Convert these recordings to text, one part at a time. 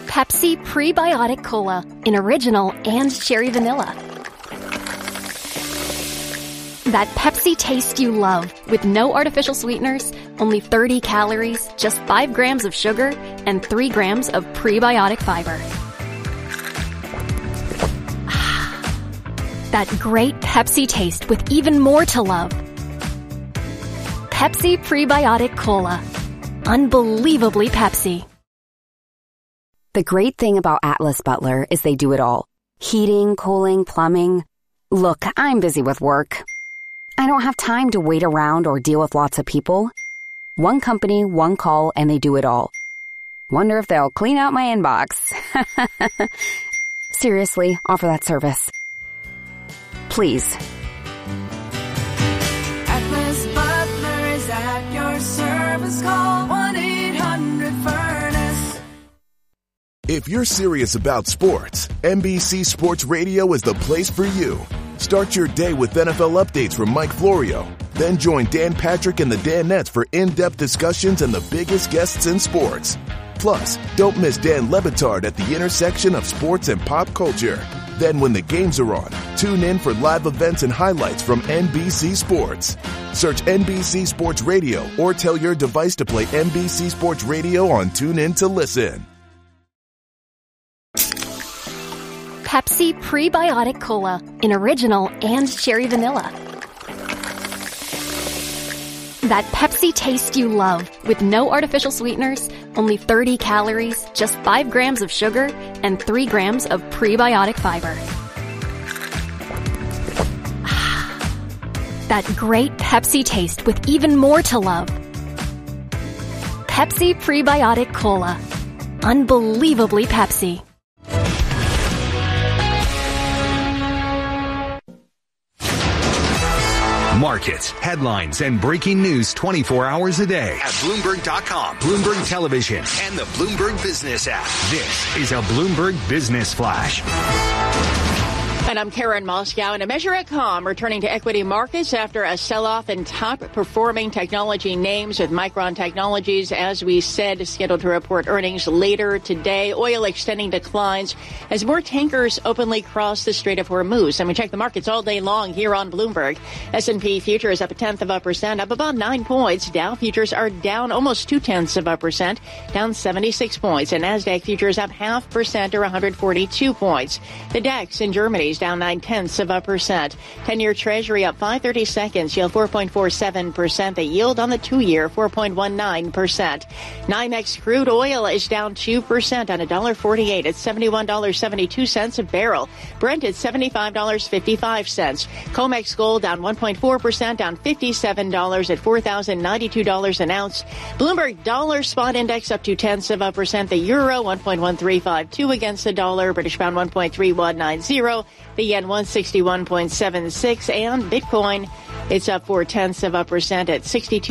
Pepsi Prebiotic Cola in original and cherry vanilla. That Pepsi taste you love with no artificial sweeteners, only 30 calories, just 5 grams of sugar, and 3 grams of prebiotic fiber. That great Pepsi taste with even more to love. Pepsi Prebiotic Cola. Unbelievably Pepsi. The great thing about Atlas Butler is they do it all. Heating, cooling, plumbing. Look, I'm busy with work. I don't have time to wait around or deal with lots of people. One company, one call, and they do it all. Wonder if they'll clean out my inbox. Seriously, offer that service. Please. Atlas Butler is at your service. Call 1-800-FURNACE. If you're serious about sports, NBC Sports Radio is the place for you. Start your day with NFL updates from Mike Florio. Then join Dan Patrick and the Danettes for in-depth discussions and the biggest guests in sports. Plus, don't miss Dan Le Batard at the intersection of sports and pop culture. Then when the games are on, tune in for live events and highlights from NBC Sports. Search NBC Sports Radio or tell your device to play NBC Sports Radio on TuneIn to listen. Pepsi Prebiotic Cola in original and cherry vanilla. That Pepsi taste you love with no artificial sweeteners, only 30 calories, just 5 grams of sugar, and 3 grams of prebiotic fiber. That great Pepsi taste with even more to love. Pepsi Prebiotic Cola. Unbelievably Pepsi. Markets, headlines, and breaking news 24 hours a day at Bloomberg.com, Bloomberg Television, and the Bloomberg Business app. This is a Bloomberg Business Flash. And I'm Karen Moscow. And a measure at Com returning to equity markets after a sell-off in top-performing technology names, with Micron Technologies, as we said, scheduled to report earnings later today. Oil extending declines as more tankers openly cross the Strait of Hormuz. And we check the markets all day long here on Bloomberg. S&P futures up 0.1%, up about 9 points. Dow futures are down almost 0.2%, down 76 points. And NASDAQ futures up 0.5% or 142 points. The DAX in Germany down 0.9%. 10-year Treasury up 5/32, yield 4.47%. The yield on the 2-year 4.19%. NYMEX crude oil is down 2% on $1.48 at $71.72 a barrel. Brent at $75.55. COMEX gold down 1.4%, down $57 at $4,092 an ounce. Bloomberg dollar spot index up 0.2%. The euro 1.1352 against the dollar. British pound 1.3190. The yen 161.76, and Bitcoin, it's up 0.4% at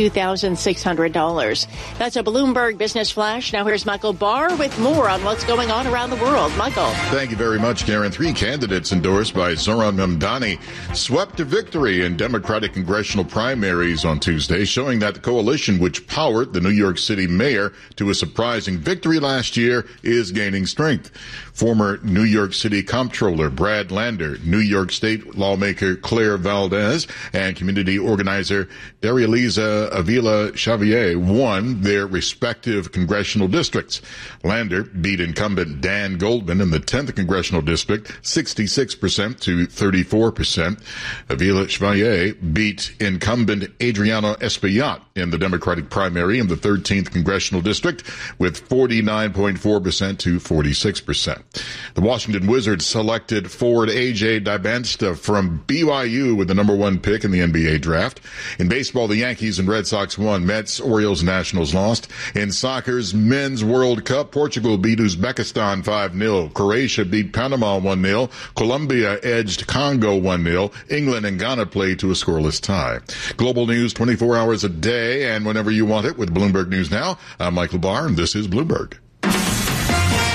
$62,600. That's a Bloomberg Business Flash. Now here's Michael Barr with more on what's going on around the world. Michael. Thank you very much, Karen. 3 candidates endorsed by Zohran Mamdani swept to victory in Democratic congressional primaries on Tuesday, showing that the coalition which powered the New York City mayor to a surprising victory last year is gaining strength. Former New York City Comptroller Brad Lander, New York State lawmaker Claire Valdez, and community organizer Darializa Avila Xavier won their respective congressional districts. Lander beat incumbent Dan Goldman in the 10th congressional district 66% to 34%. Avila Xavier beat incumbent Adriano Espaillat in the Democratic primary in the 13th congressional district with 49.4% to 46%. The Washington Wizards selected forward A.J. Dybantsta from BYU with the number 1 pick in the NBA draft. In baseball, the Yankees and Red Sox won. Mets, Orioles, Nationals lost. In soccer's Men's World Cup, Portugal beat Uzbekistan 5-0. Croatia beat Panama 1-0. Colombia edged Congo 1-0. England and Ghana played to a scoreless tie. Global news 24 hours a day and whenever you want it with Bloomberg News Now. I'm Michael Barr, and this is Bloomberg.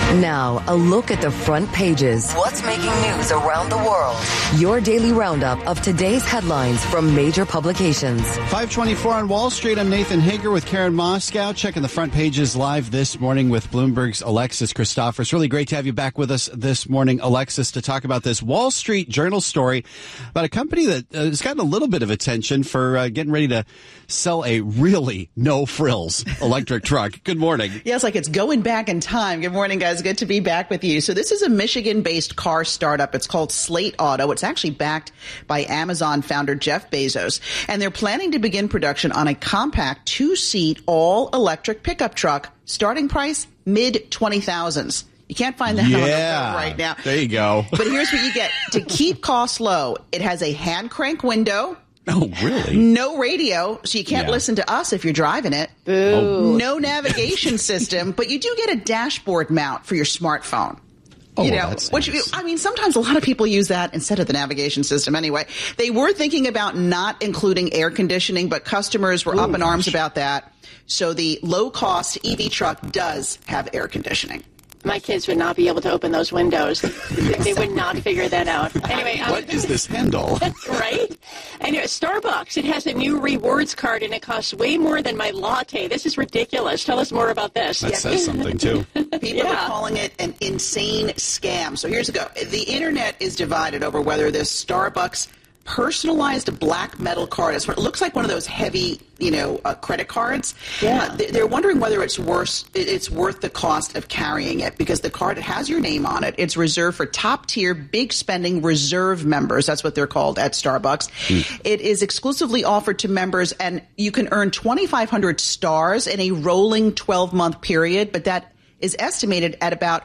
Now, a look at the front pages. What's making news around the world? Your daily roundup of today's headlines from major publications. 5:24 on Wall Street. I'm Nathan Hager with Karen Moscow, checking the front pages live this morning with Bloomberg's Alexis Christoforous. Really great to have you back with us this morning, Alexis, to talk about this Wall Street Journal story about a company that has gotten a little bit of attention for getting ready to sell a really no-frills electric truck. Good morning. Yeah, it's like it's going back in time. Good morning, guys. Good to be back with you. So this is a Michigan-based car startup. It's called Slate Auto. It's actually backed by Amazon founder Jeff Bezos. And they're planning to begin production on a compact two-seat all-electric pickup truck. Starting price, mid-20,000s. You can't find that on the web right now. There you go. But here's what you get. To keep costs low, it has a hand crank window. Oh, really? No radio, so you can't listen to us if you're driving it. Boo. No navigation system, but you do get a dashboard mount for your smartphone. Oh, that's which, nice. I mean, sometimes a lot of people use that instead of the navigation system anyway. They were thinking about not including air conditioning, but customers were up in arms about that. So the low-cost EV truck does have air conditioning. My kids would not be able to open those windows. They would not figure that out. Anyway, what is this handle? Right? And Starbucks, it has a new rewards card, and it costs way more than my latte. This is ridiculous. Tell us more about this. That says something, too. People are calling it an insane scam. So here's the go. The internet is divided over whether this Starbucks personalized black metal card. It looks like one of those heavy, credit cards. Yeah. They're wondering whether it's worth the cost of carrying it because the card has your name on it. It's reserved for top-tier, big-spending reserve members. That's what they're called at Starbucks. It is exclusively offered to members, and you can earn 2,500 stars in a rolling 12-month period, but that is estimated at about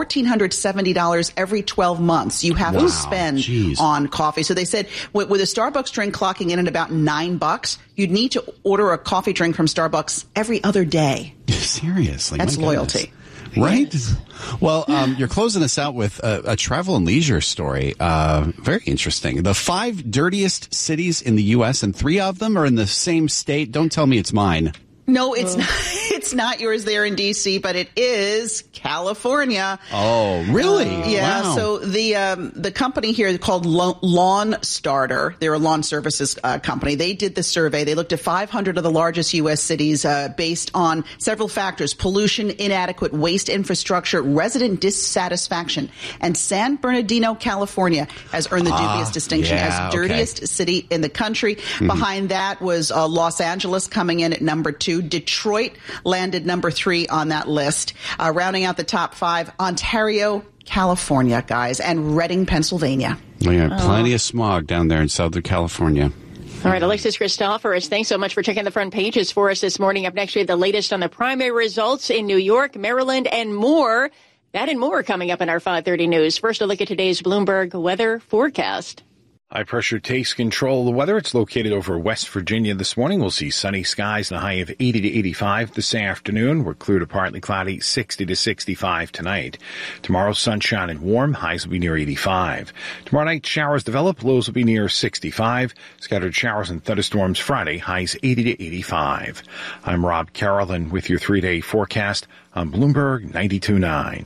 $1,470 every 12 months you have to spend on coffee. So they said with a Starbucks drink clocking in at about $9, you'd need to order a coffee drink from Starbucks every other day. Seriously. That's loyalty. Right? Well, you're closing us out with a travel and leisure story. Very interesting. The 5 dirtiest cities in the U.S., and 3 of them are in the same state. Don't tell me it's mine. No, it's not. It's not yours there in D.C., but it is California. Oh, really? Yeah. Wow. So the company here is called Lawn Starter. They're a lawn services company. They did the survey. They looked at 500 of the largest U.S. cities based on several factors: pollution, inadequate waste infrastructure, resident dissatisfaction. And San Bernardino, California, has earned the dubious distinction as dirtiest city in the country. Behind that was Los Angeles coming in at number 2. Detroit landed number 3 on that list. Rounding out the top 5, Ontario, California, guys, and Reading, Pennsylvania. We have plenty of smog down there in Southern California. All right, Alexis Christoforous, thanks so much for checking the front pages for us this morning. Up next, we have the latest on the primary results in New York, Maryland, and more. That and more coming up in our 5:30 news. First, a look at today's Bloomberg weather forecast. High pressure takes control of the weather. It's located over West Virginia this morning. We'll see sunny skies and a high of 80 to 85 this afternoon. We're clear to partly cloudy, 60 to 65 tonight. Tomorrow, sunshine and warm. Highs will be near 85. Tomorrow night, showers develop. Lows will be near 65. Scattered showers and thunderstorms Friday. Highs 80 to 85. I'm Rob Carrollin with your 3-day forecast on Bloomberg 92.9.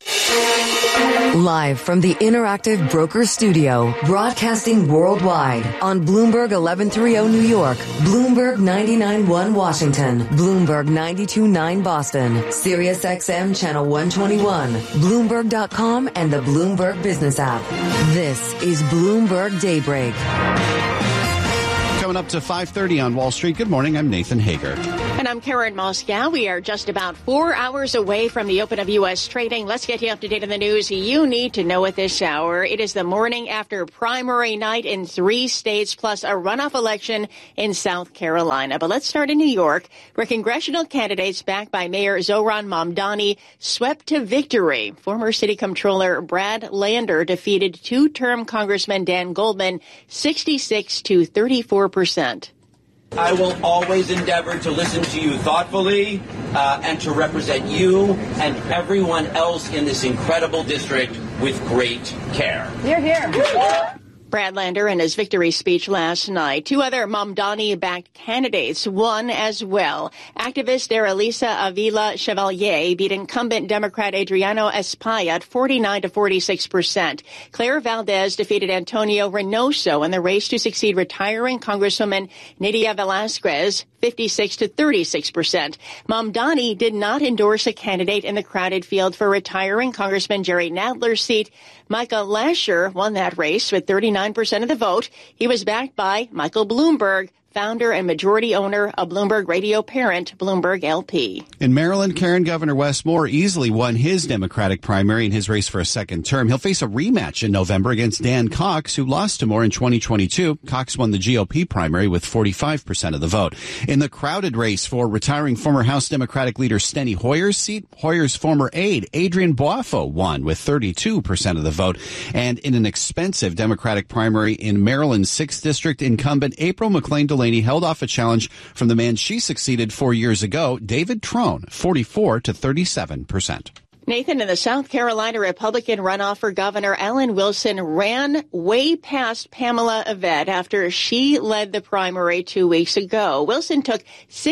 Live from the Interactive Broker Studio, broadcasting worldwide on Bloomberg 1130 New York, Bloomberg 99.1 Washington, Bloomberg 92.9 Boston, Sirius XM Channel 121, Bloomberg.com, and the Bloomberg Business app. This is Bloomberg Daybreak. Coming up to 5:30 on Wall Street. Good morning. I'm Nathan Hager. And I'm Karen Moscow. We are just about 4 hours away from the open of U.S. trading. Let's get you up to date on the news you need to know at this hour. It is the morning after primary night in 3 states, plus a runoff election in South Carolina. But let's start in New York, where congressional candidates backed by Mayor Zohran Mamdani swept to victory. Former City Comptroller Brad Lander defeated 2-term Congressman Dan Goldman 66 to 34%. I will always endeavor to listen to you thoughtfully and to represent you and everyone else in this incredible district with great care. Hear, hear. Brad Lander in his victory speech last night. Two other Mamdani-backed candidates won as well. Activist Elisa Avila Chevalier beat incumbent Democrat Adriano Espaillat at 49 to 46%. Claire Valdez defeated Antonio Reynoso in the race to succeed retiring Congresswoman Nydia Velázquez 56 to 36%. Mamdani did not endorse a candidate in the crowded field for retiring Congressman Jerry Nadler's seat. Michael Lasher won that race with 39% of the vote. He was backed by Michael Bloomberg, founder and majority owner of Bloomberg Radio parent, Bloomberg LP. In Maryland, Karen, Governor Wes Moore easily won his Democratic primary in his race for a second term. He'll face a rematch in November against Dan Cox, who lost to Moore in 2022. Cox won the GOP primary with 45% of the vote. In the crowded race for retiring former House Democratic leader Steny Hoyer's seat, Hoyer's former aide, Adrian Boafo, won with 32% of the vote. And in an expensive Democratic primary in Maryland's 6th District, incumbent April McClain Delaney held off a challenge from the man she succeeded 4 years ago, David Trone, 44 to 37%. Nathan, in the South Carolina Republican runoff for Governor, Alan Wilson ran way past Pamela Yvette after she led the primary 2 weeks ago. Wilson took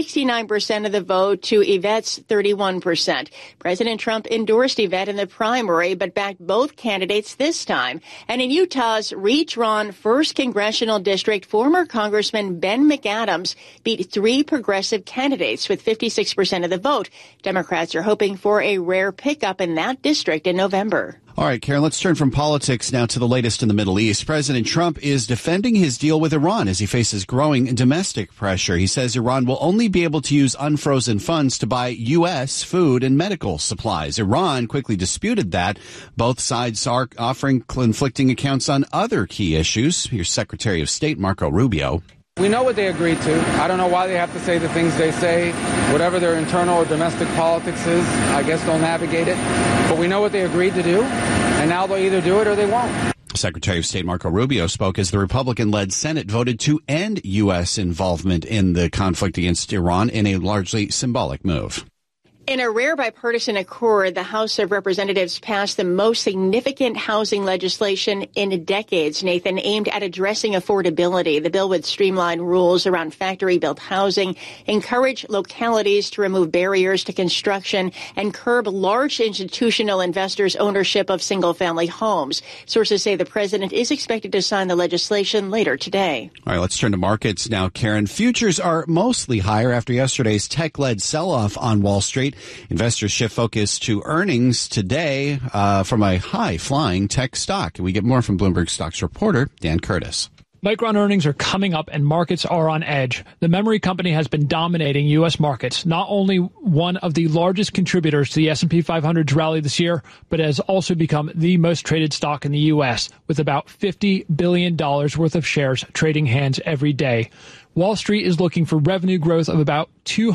69% of the vote to Yvette's 31%. President Trump endorsed Yvette in the primary, but backed both candidates this time. And in Utah's redrawn 1st Congressional District, former Congressman Ben McAdams beat 3 progressive candidates with 56% of the vote. Democrats are hoping for a rare pickup in that district in November. All right, Karen, let's turn from politics now to the latest in the Middle East. President Trump is defending his deal with Iran as he faces growing domestic pressure. He says Iran will only be able to use unfrozen funds to buy U.S. food and medical supplies. Iran quickly disputed that. Both sides are offering conflicting accounts on other key issues. Here's Secretary of State Marco Rubio. We know what they agreed to. I don't know why they have to say the things they say. Whatever their internal or domestic politics is, I guess they'll navigate it. But we know what they agreed to do, and now they'll either do it or they won't. Secretary of State Marco Rubio spoke as the Republican-led Senate voted to end U.S. involvement in the conflict against Iran in a largely symbolic move. In a rare bipartisan accord, the House of Representatives passed the most significant housing legislation in decades, Nathan, aimed at addressing affordability. The bill would streamline rules around factory-built housing, encourage localities to remove barriers to construction, and curb large institutional investors' ownership of single-family homes. Sources say the president is expected to sign the legislation later today. All right, let's turn to markets now, Karen. Futures are mostly higher after yesterday's tech-led sell-off on Wall Street. Investors shift focus to earnings today from a high-flying tech stock. We get more from Bloomberg Stocks reporter Dan Curtis. Micron earnings are coming up and markets are on edge. The memory company has been dominating U.S. markets, not only one of the largest contributors to the S&P 500's rally this year, but has also become the most traded stock in the U.S., with about $50 billion worth of shares trading hands every day. Wall Street is looking for revenue growth of about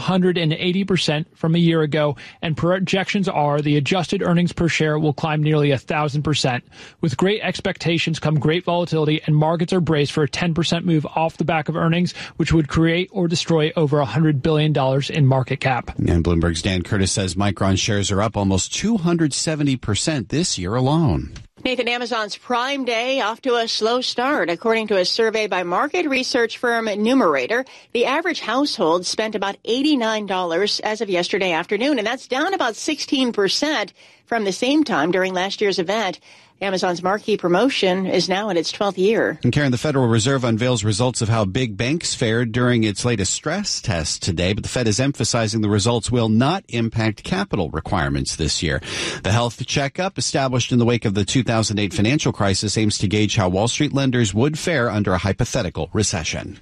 280% from a year ago, and projections are the adjusted earnings per share will climb nearly 1,000%. With great expectations come great volatility, and markets are braced for a 10% move off the back of earnings, which would create or destroy over $100 billion in market cap. And Bloomberg's Dan Curtis says Micron shares are up almost 270% this year alone. Nathan, Amazon's Prime Day off to a slow start. According to a survey by market research firm Numerator, the average household spent about $89 as of yesterday afternoon, and that's down about 16% from the same time during last year's event. Amazon's marquee promotion is now in its 12th year. And Karen, the Federal Reserve unveils results of how big banks fared during its latest stress test today, but the Fed is emphasizing the results will not impact capital requirements this year. The health checkup, established in the wake of the 2008 financial crisis, aims to gauge how Wall Street lenders would fare under a hypothetical recession.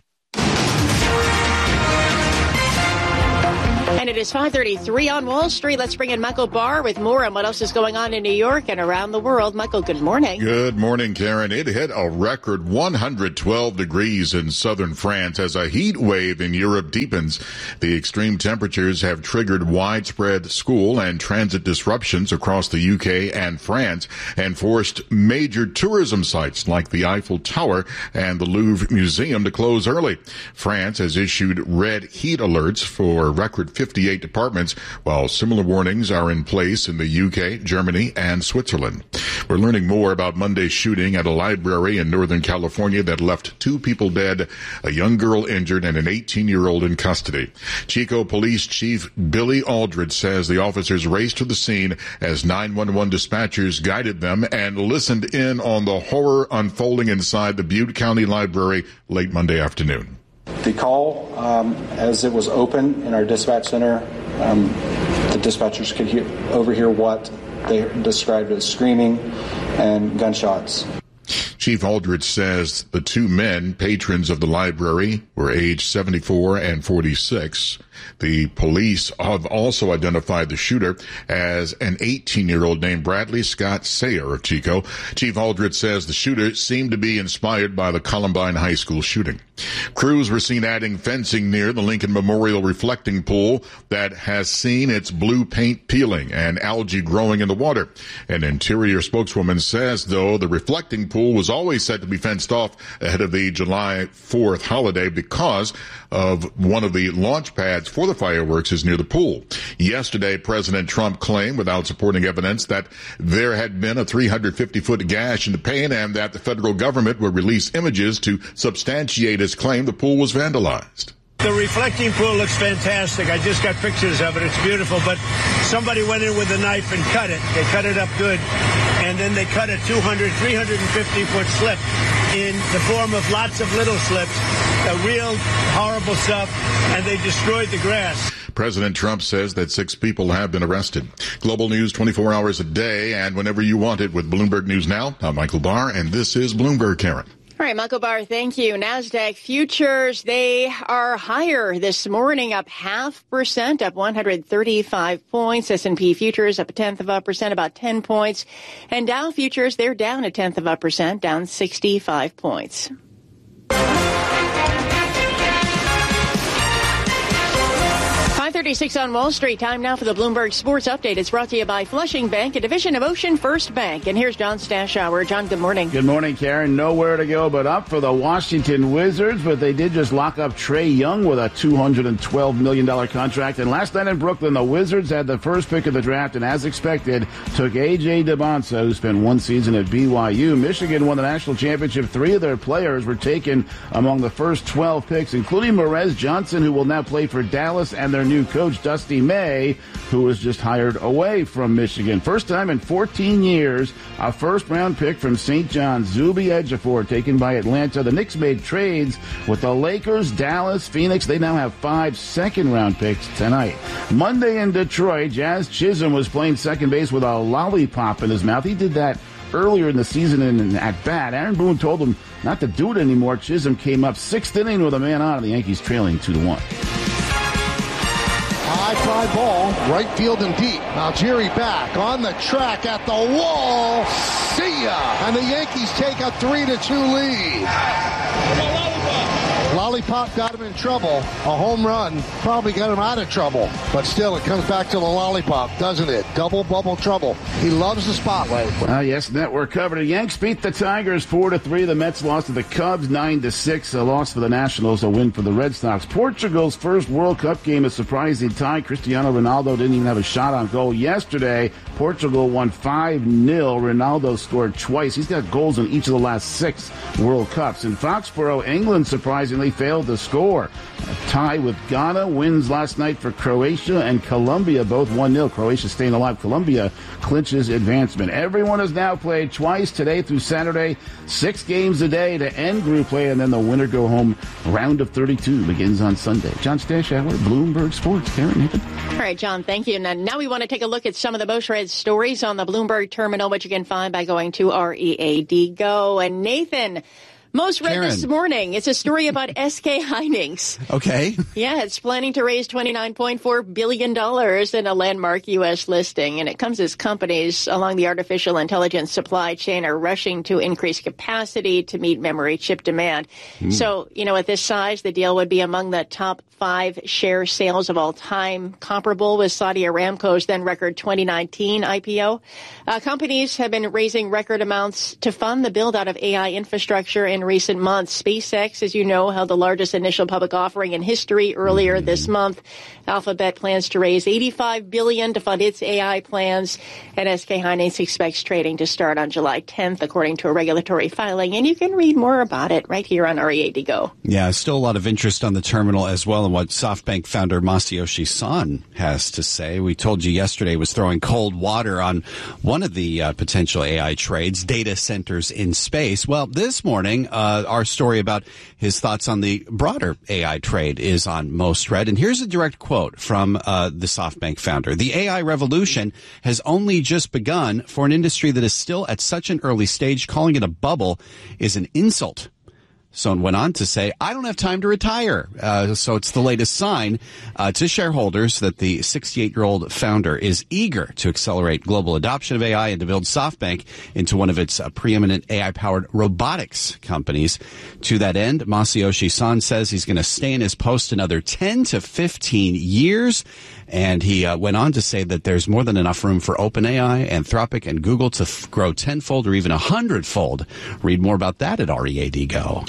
And it is 5:33 on Wall Street. Let's bring in Michael Barr with more on what else is going on in New York and around the world. Michael, good morning. Good morning, Karen. It hit a record 112 degrees in southern France as a heat wave in Europe deepens. The extreme temperatures have triggered widespread school and transit disruptions across the UK and France and forced major tourism sites like the Eiffel Tower and the Louvre Museum to close early. France has issued red heat alerts for record 58 departments, while similar warnings are in place in the UK, Germany, and Switzerland. We're learning more about Monday's shooting at a library in Northern California that left 2 people dead, a young girl injured, and an 18-year-old in custody. Chico Police Chief Billy Aldridge says the officers raced to the scene as 911 dispatchers guided them and listened in on the horror unfolding inside the Butte County Library late Monday afternoon. The call, as it was open in our dispatch center, the dispatchers could overhear what they described as screaming and gunshots. Chief Aldridge says the 2 men, patrons of the library, were aged 74 and 46. The police have also identified the shooter as an 18-year-old named Bradley Scott Sayer of Chico. Chief Aldridge says the shooter seemed to be inspired by the Columbine High School shooting. Crews were seen adding fencing near the Lincoln Memorial reflecting pool that has seen its blue paint peeling and algae growing in the water. An interior spokeswoman says, though, the reflecting pool was always set to be fenced off ahead of the July 4th holiday because of one of the launch pads for the fireworks is near the pool. Yesterday, President Trump claimed, without supporting evidence, that there had been a 350-foot gash in the paint and that the federal government would release images to substantiate his claim the pool was vandalized. The reflecting pool looks fantastic. I just got pictures of it. It's beautiful. But somebody went in with a knife and cut it. They cut it up good. And then they cut a 350-foot slip in the form of lots of little slips. Real horrible stuff. And they destroyed the grass. President Trump says that 6 people have been arrested. Global news 24 hours a day and whenever you want it with Bloomberg News Now. I'm Michael Barr, and this is Bloomberg, Karen. All right, Michael Barr, thank you. NASDAQ futures, they are higher this morning, up 0.5%, up 135 points. S&P futures up 0.1%, about 10 points. And Dow futures, they're down 0.1%, down 65 points. 5:36 on Wall Street. Time now for the Bloomberg Sports Update. It's brought to you by Flushing Bank, a division of Ocean First Bank. And here's John Stashower. John, good morning. Good morning, Karen. Nowhere to go but up for the Washington Wizards, but they did just lock up Trae Young with a $212 million contract. And last night in Brooklyn, the Wizards had the first pick of the draft, and as expected, took A.J. DeBonsa, who spent 1 season at BYU. Michigan won the national championship. 3 of their players were taken among the first 12 picks, including Morez Johnson, who will now play for Dallas, and their new coach, Dusty May, who was just hired away from Michigan. First time in 14 years, a first-round pick from St. John's, Zuby Ejiofor, taken by Atlanta. The Knicks made trades with the Lakers, Dallas, Phoenix. They now have 5 second-round picks tonight. Monday in Detroit, Jazz Chisholm was playing second base with a lollipop in his mouth. He did that earlier in the season in an at-bat. Aaron Boone told him not to do it anymore. Chisholm came up 6th inning with a man on, and the Yankees trailing 2-1. High fly ball, right field and deep. Now Jerry back on the track at the wall. See ya! And the Yankees take a 3-2 lead. Lollipop got him in trouble. A home run probably got him out of trouble. But still, it comes back to the lollipop, doesn't it? Double bubble trouble. He loves the spotlight. Yes, network covered. The Yanks beat the Tigers 4-3. The Mets lost to the Cubs 9-6. A loss for the Nationals, a win for the Red Sox. Portugal's first World Cup game, a surprising tie. Cristiano Ronaldo didn't even have a shot on goal yesterday. Portugal won 5-0. Ronaldo scored twice. He's got goals in each of the last 6 World Cups. In Foxborough, England surprisingly failed to score. A tie with Ghana, wins last night for Croatia and Colombia, both 1-0. Croatia staying alive. Colombia clinches advancement. Everyone has now played twice today through Saturday. 6 games a day to end group play, and then the winner go home. Round of 32 begins on Sunday. John Stashower, Bloomberg Sports. Karen Nathan. All right, John, thank you. Now we want to take a look at some of the most read stories on the Bloomberg terminal, which you can find by going to READ Go. And Nathan, most read this morning, it's a story about SK Hynix. Okay. Yeah, it's planning to raise $29.4 billion in a landmark U.S. listing. And it comes as companies along the artificial intelligence supply chain are rushing to increase capacity to meet memory chip demand. So, at this size, the deal would be among the top 5 share sales of all time, comparable with Saudi Aramco's then record 2019 IPO. Companies have been raising record amounts to fund the build out of AI infrastructure in in recent months. SpaceX, as you know, held the largest initial public offering in history earlier this month. Alphabet plans to raise $85 billion to fund its AI plans, and SK Hynix expects trading to start on July 10th, according to a regulatory filing. And you can read more about it right here on READ Go. Yeah, still a lot of interest on the terminal as well, and what SoftBank founder Masayoshi Son has to say. We told you yesterday was throwing cold water on one of the potential AI trades, data centers in space. Well, this morning, our story about his thoughts on the broader AI trade is on Most Read. And here's a direct quote from the SoftBank founder. The AI revolution has only just begun. For an industry that is still at such an early stage, calling it a bubble is an insult. Son went on to say, I don't have time to retire. So it's the latest sign to shareholders that the 68-year-old founder is eager to accelerate global adoption of AI and to build SoftBank into one of its preeminent AI-powered robotics companies. To that end, Masayoshi Son says he's going to stay in his post another 10 to 15 years. And he went on to say that there's more than enough room for OpenAI, Anthropic, and Google to grow tenfold or even 100-fold. Read more about that at READ Go.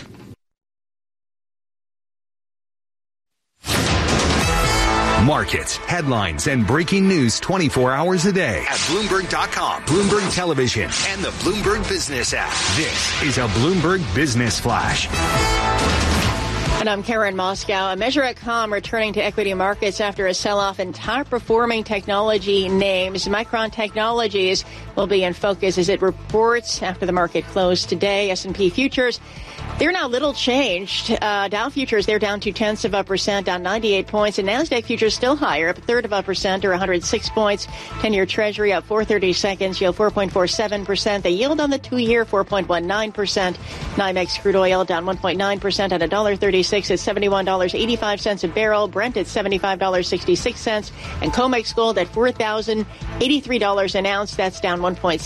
Markets, headlines, and breaking news 24 hours a day at Bloomberg.com, Bloomberg Television, and the Bloomberg Business app. This is a Bloomberg Business Flash. And I'm Karen Moscow. A measure at Com returning to equity markets after a sell-off in top-performing technology names. Micron Technologies will be in focus as it reports after the market closed today. S&P futures, they're now little changed. Dow futures, they're down 0.2%, down 98 points. And NASDAQ futures still higher, up 1/3% or 106 points. 10-year Treasury up 4/32, yield 4.47%. The yield on the 2-year, 4.19%. NYMEX crude oil down 1.9% at $1.36 at $71.85 a barrel. Brent at $75.66. And COMEX gold at $4,083 an ounce. That's down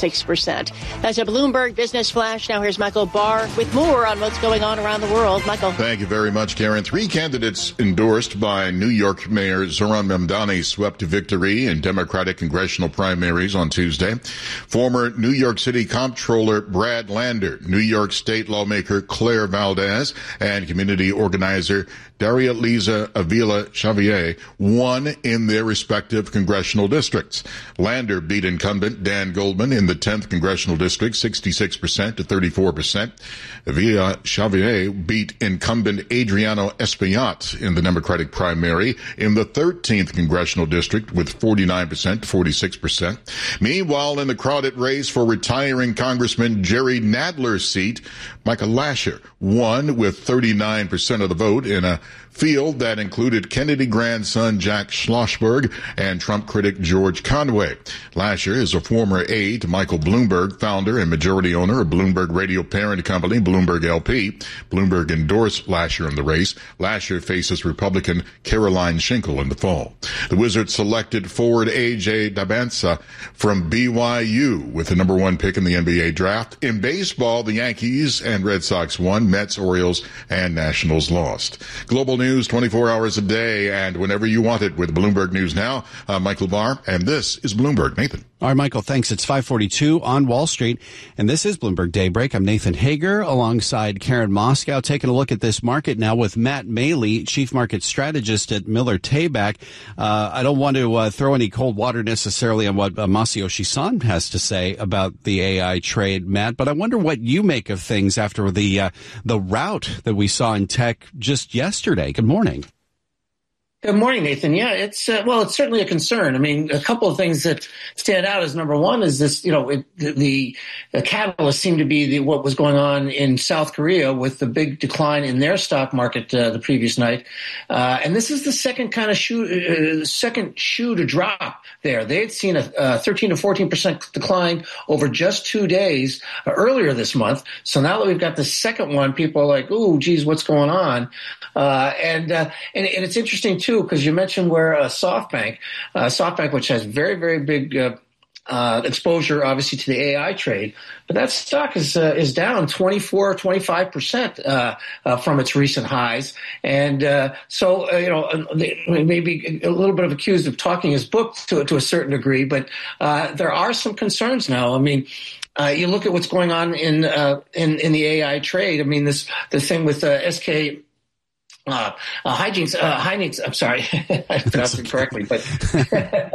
1.6%. That's a Bloomberg Business Flash. Now here's Michael Barr with more on what's going on around the world. Michael. Thank you very much, Karen. 3 candidates endorsed by New York Mayor Zohran Mamdani swept to victory in Democratic congressional primaries on Tuesday. Former New York City Comptroller Brad Lander, New York State lawmaker Claire Valdez, and community organizer Daria Lisa Avila Xavier won in their respective congressional districts. Lander beat incumbent Dan Goldman in the 10th congressional district 66% to 34%. Avila Xavier beat incumbent Adriano Espaillat in the Democratic primary in the 13th congressional district with 49% to 46%. Meanwhile, in the crowded race for retiring Congressman Jerry Nadler's seat, Michael Lasher won with 39% of the vote in a field that included Kennedy grandson Jack Schlossberg and Trump critic George Conway. Lasher is a former aide to Michael Bloomberg, founder and majority owner of Bloomberg radio parent company Bloomberg LP. Bloomberg endorsed Lasher in the race. Lasher faces Republican Caroline Schinkel in the fall. The Wizards selected forward A.J. Dabansa from BYU with the number 1 pick in the NBA draft. In baseball, the Yankees and Red Sox won. Mets, Orioles, and Nationals lost. Global news 24 hours a day and whenever you want it with Bloomberg News Now. Michael Barr, and this is Bloomberg. Nathan. All right, Michael, thanks. It's 5:42 on Wall Street, and this is Bloomberg Daybreak. I'm Nathan Hager alongside Karen Moscow, taking a look at this market now with Matt Maley, Chief Market Strategist at Miller Tabak. I don't want to throw any cold water necessarily on what Masayoshi Son has to say about the AI trade, Matt, but I wonder what you make of things after the rout that we saw in tech just yesterday. Good morning. Good morning, Nathan. Yeah, it's certainly a concern. I mean, a couple of things that stand out is number one is this, the catalyst seemed to be what was going on in South Korea with the big decline in their stock market the previous night. And this is the second kind of shoe to drop there. They had seen a 13 to 14% decline over just 2 days earlier this month. So now that we've got the second one, people are like, "Ooh, geez, what's going on?" And it's interesting too, because you mentioned where SoftBank, which has very, very big exposure, obviously, to the AI trade. But that stock is down 25% from its recent highs. And so they may be a little bit of accused of talking his book to a certain degree, but there are some concerns now. I mean, you look at what's going on in the AI trade. I mean, this thing with SK Hynix, I'm sorry, I pronounced it correctly, but